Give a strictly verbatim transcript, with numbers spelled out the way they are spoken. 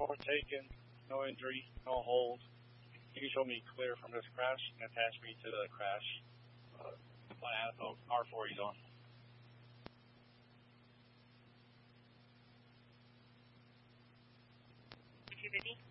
report taken, no injury, no hold. You can show me clear from this crash and attach me to the crash uh, plan of R four he's on. two fifty.